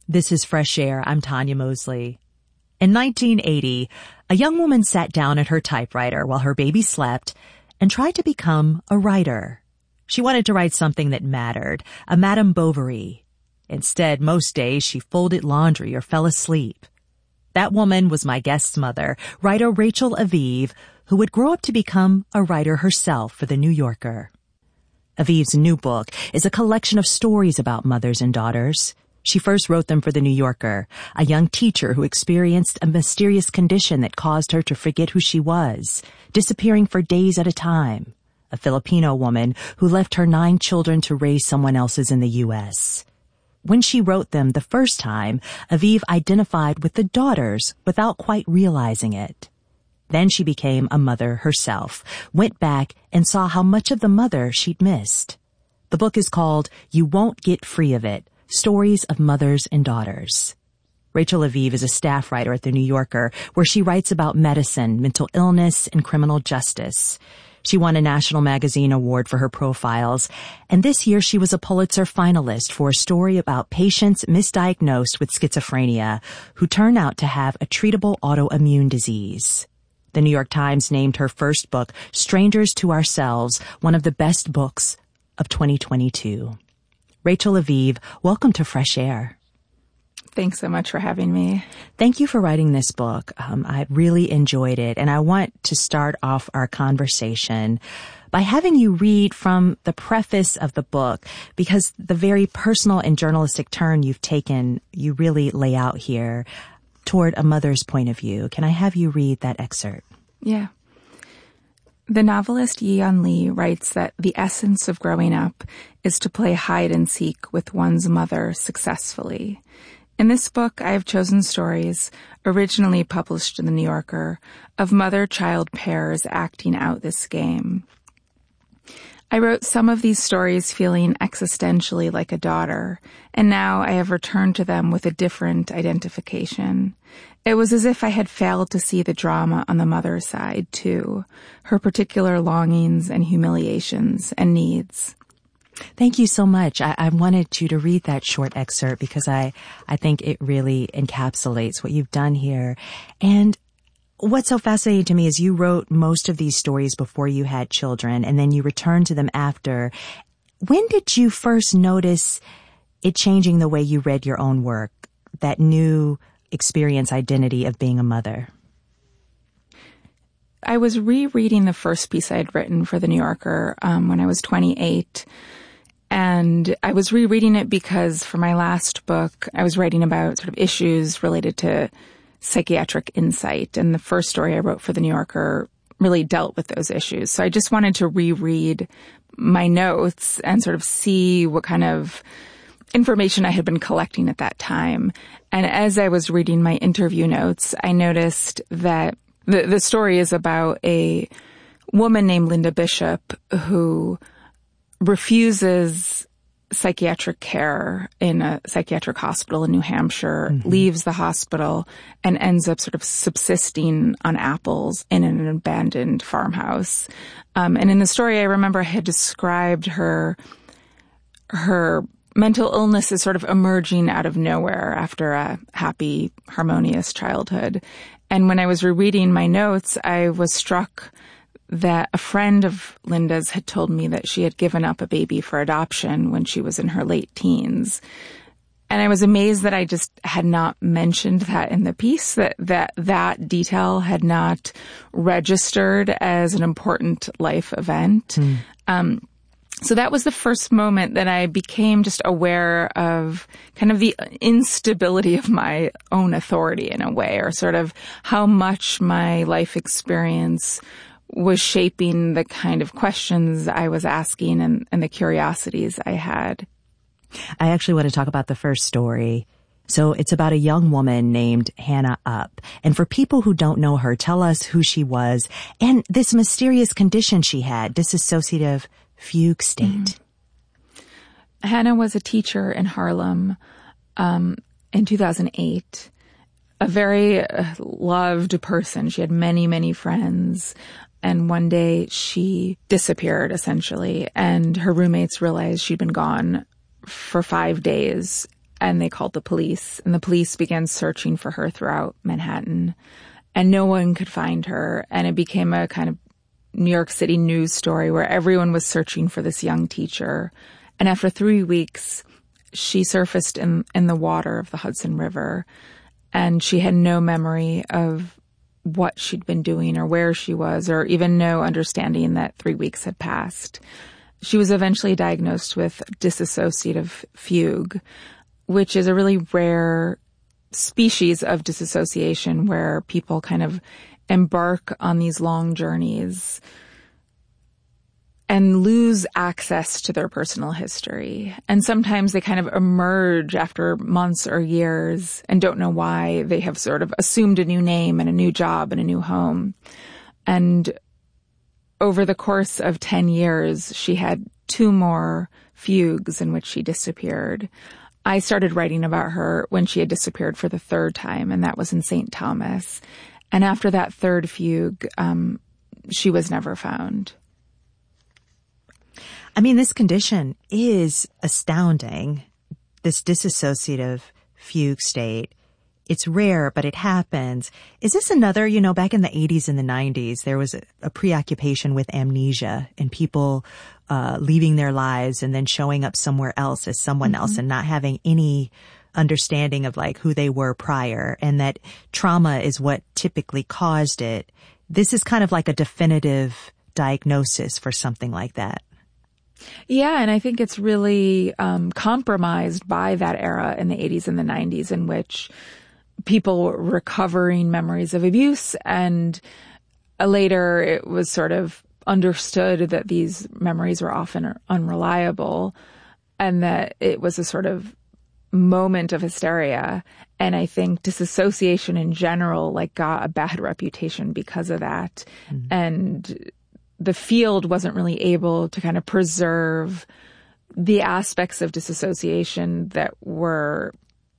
This is Fresh Air. I'm Tanya Mosley. In 1980, a young woman sat down at her typewriter while her baby slept and tried to become a writer. She wanted to write something that mattered, a Madame Bovary. Instead, most days she folded laundry or fell asleep. That woman was my guest's mother, writer Rachel Aviv, who would grow up to become a writer herself for The New Yorker. Aviv's new book is a collection of stories about mothers and daughters. She first wrote them for The New Yorker, a young teacher who experienced a mysterious condition that caused her to forget who she was, disappearing for days at a time. A Filipino woman who left her 9 children to raise someone else's in the U.S. When she wrote them the first time, Aviv identified with the daughters without quite realizing it. Then she became a mother herself, went back and saw how much of the mother she'd missed. The book is called You Won't Get Free of It, Stories of Mothers and Daughters. Rachel Aviv is a staff writer at The New Yorker, where she writes about medicine, mental illness, and criminal justice. She won a National Magazine Award for her profiles, and this year she was a Pulitzer finalist for a story about patients misdiagnosed with schizophrenia who turn out to have a treatable autoimmune disease. The New York Times named her first book, Strangers to Ourselves, one of the best books of 2022. Rachel Aviv, welcome to Fresh Air. Thanks so much for having me. Thank you for writing this book. I really enjoyed it, and I want to start off our conversation by having you read from the preface of the book, because the very personal and journalistic turn you've taken, you really lay out here toward a mother's point of view. Can I have you read that excerpt? Yeah. The novelist Yi-Yeon Lee writes that the essence of growing up is to play hide and seek with one's mother successfully. In this book, I have chosen stories, originally published in The New Yorker, of mother-child pairs acting out this game. I wrote some of these stories feeling existentially like a daughter, and now I have returned to them with a different identification. It was as if I had failed to see the drama on the mother's side, too, her particular longings and humiliations and needs. Thank you so much. I wanted you to read that short excerpt because I think it really encapsulates what you've done here. And what's so fascinating to me is you wrote most of these stories before you had children, and then you returned to them after. When did you first notice it changing the way you read your own work, that new experience identity of being a mother? I was rereading the first piece I had written for The New Yorker when I was 28. And I was rereading it because for my last book, I was writing about sort of issues related to psychiatric insight. And the first story I wrote for The New Yorker really dealt with those issues. So I just wanted to reread my notes and sort of see what kind of information I had been collecting at that time. And as I was reading my interview notes, I noticed that the story is about a woman named Linda Bishop who refuses psychiatric care in a psychiatric hospital in New Hampshire, leaves the hospital, and ends up sort of subsisting on apples in an abandoned farmhouse. And in the story, I remember I had described her mental illness as sort of emerging out of nowhere after a happy, harmonious childhood. And when I was rereading my notes, I was struck that a friend of Linda's had told me that she had given up a baby for adoption when she was in her late teens. And I was amazed that I just had not mentioned that in the piece, that detail had not registered as an important life event. So that was the first moment that I became just aware of kind of the instability of my own authority in a way, or sort of how much my life experience was shaping the kind of questions I was asking and the curiosities I had. I actually want to talk about the first story. So it's about a young woman named Hannah Up. And for people who don't know her, tell us who she was and this mysterious condition she had, dissociative fugue state. Hannah was a teacher in Harlem in 2008. A very loved person. She had many, many friends. And one day she disappeared, essentially, and her roommates realized she'd been gone for 5 days and they called the police. And the police began searching for her throughout Manhattan. And no one could find her. And it became a kind of New York City news story where everyone was searching for this young teacher. And after 3 weeks, she surfaced in the water of the Hudson River. And she had no memory of what she'd been doing or where she was, or even no understanding that 3 weeks had passed. She was eventually diagnosed with dissociative fugue, which is a really rare species of dissociation where people kind of embark on these long journeys and lose access to their personal history. And sometimes they kind of emerge after months or years and don't know why. They have sort of assumed a new name and a new job and a new home. And over the course of 10 years, she had 2 more fugues in which she disappeared. I started writing about her when she had disappeared for the 3rd time, and that was in St. Thomas. And after that 3rd fugue, she was never found. I mean, this condition is astounding, this dissociative fugue state. It's rare, but it happens. Is this another, back in the 80s and the 90s, there was a preoccupation with amnesia and people leaving their lives and then showing up somewhere else as someone else and not having any understanding of like who they were prior, and that trauma is what typically caused it. This is kind of like a definitive diagnosis for something like that. Yeah, and I think it's really compromised by that era in the 80s and the 90s in which people were recovering memories of abuse, and later it was sort of understood that these memories were often unreliable and that it was a sort of moment of hysteria. And I think disassociation in general got a bad reputation because of that. Mm-hmm. And the field wasn't really able to kind of preserve the aspects of disassociation that were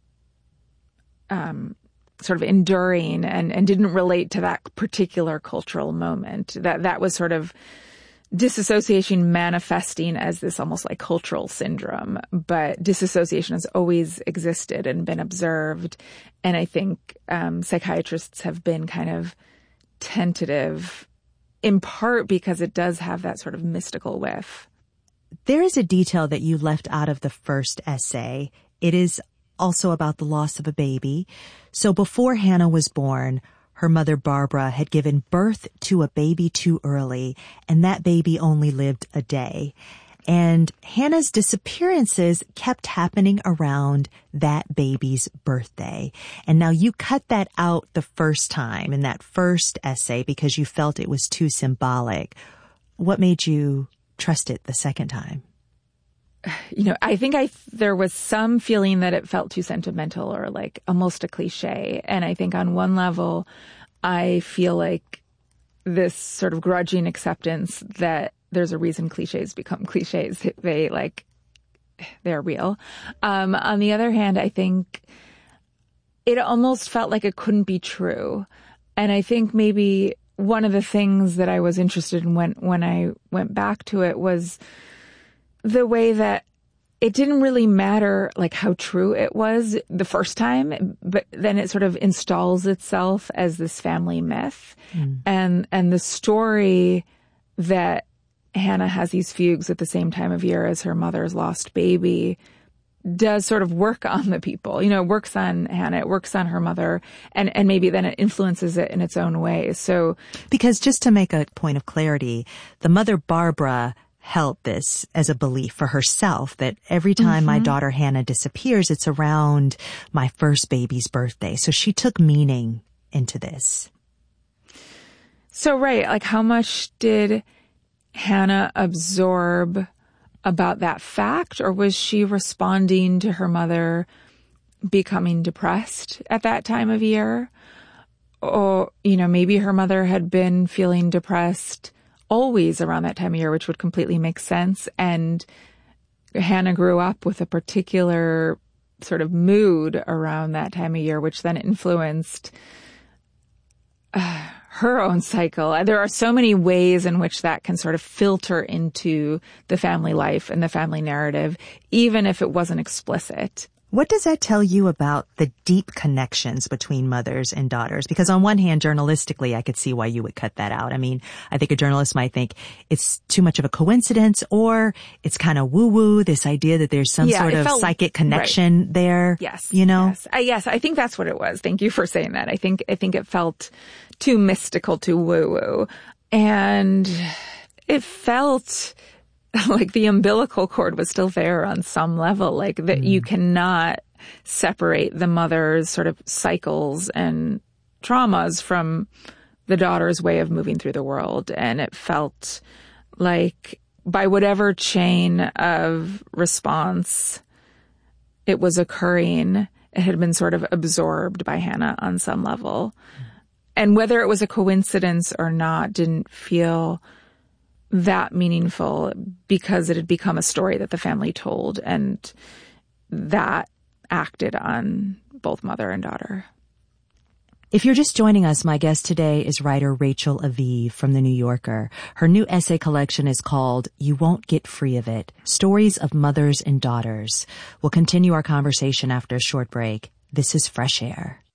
sort of enduring and didn't relate to that particular cultural moment. That was sort of disassociation manifesting as this almost like cultural syndrome. But disassociation has always existed and been observed. And I think psychiatrists have been kind of tentative, in part because it does have that sort of mystical whiff. There is a detail that you left out of the first essay. It is also about the loss of a baby. So before Hannah was born, her mother Barbara had given birth to a baby too early, and that baby only lived a day. And Hannah's disappearances kept happening around that baby's birthday. And now you cut that out the first time in that first essay because you felt it was too symbolic. What made you trust it the second time? I think there was some feeling that it felt too sentimental or like almost a cliche. And I think on one level, I feel like this sort of grudging acceptance that there's a reason cliches become cliches. They're real. On the other hand, I think it almost felt like it couldn't be true. And I think maybe one of the things that I was interested in when I went back to it was the way that it didn't really matter like how true it was the first time, but then it sort of installs itself as this family myth. And the story that Hannah has these fugues at the same time of year as her mother's lost baby does sort of work on the people. It works on Hannah, it works on her mother, and maybe then it influences it in its own way. So, because just to make a point of clarity, the mother Barbara held this as a belief for herself that every time my daughter Hannah disappears, it's around my first baby's birthday. So she took meaning into this. So, right, like how much did Hannah absorb about that fact, or was she responding to her mother becoming depressed at that time of year? Or, maybe her mother had been feeling depressed always around that time of year, which would completely make sense. And Hannah grew up with a particular sort of mood around that time of year, which then influenced her own cycle. There are so many ways in which that can sort of filter into the family life and the family narrative, even if it wasn't explicit. What does that tell you about the deep connections between mothers and daughters? Because on one hand, journalistically, I could see why you would cut that out. I mean, I think a journalist might think it's too much of a coincidence, or it's kind of woo-woo, this idea that there's some sort of psychic connection there. Yes. You know? Yes, I think that's what it was. Thank you for saying that. I think it felt too mystical, too woo-woo. And it felt like the umbilical cord was still there on some level, like that you cannot separate the mother's sort of cycles and traumas from the daughter's way of moving through the world. And it felt like by whatever chain of response it was occurring, it had been sort of absorbed by Hannah on some level. And whether it was a coincidence or not didn't feel that meaningful, because it had become a story that the family told, and that acted on both mother and daughter. If you're just joining us, my guest today is writer Rachel Aviv from The New Yorker. Her new essay collection is called You Won't Get Free of It, Stories of Mothers and Daughters. We'll continue our conversation after a short break. This is Fresh Air.